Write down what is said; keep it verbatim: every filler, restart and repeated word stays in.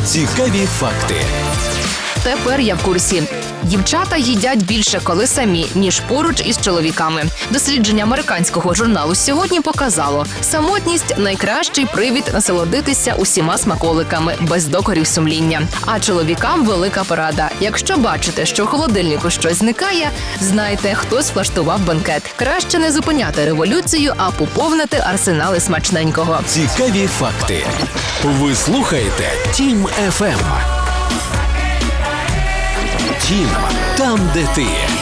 Цікаві факти. Тепер я в курсі. Дівчата їдять більше, коли самі, ніж поруч із чоловіками. Дослідження американського журналу «Сьогодні» показало, самотність – найкращий привід насолодитися усіма смаколиками, без докорів сумління. А чоловікам велика порада. Якщо бачите, що в холодильнику щось зникає, знайте, хтось влаштував бенкет. Краще не зупиняти революцію, а поповнити арсенали смачненького. Цікаві факти. Ви слухаєте Тім еф ем. Тім, там, де ти.